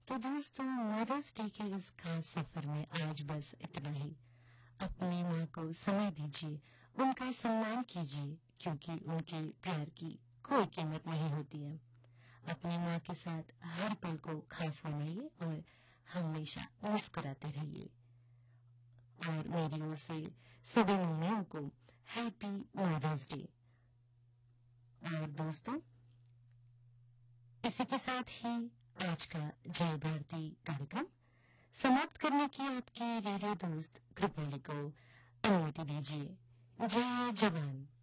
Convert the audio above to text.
तो दोस्तों, mother's day के इस खास सफर में आज बस इतना ही। अपनी माँ को समय दीजिए, उनका सम्मान कीजिए, क्योंकि उनके प्यार की कोई कीमत नहीं होती है। अपनी माँ के साथ हर पल को खास बनाइए और हमेशा मुस्कुराते रहिए। और मेरी ओर से सभी मम्मियों को हैप्पी मदर्स डे। और दोस्तों, इसी के साथ ही आज का जय भारती कार्यक्रम समाप्त करने की आपकी रेडियो दोस्त कृपाली को अनुमति दीजिए। जय जवान।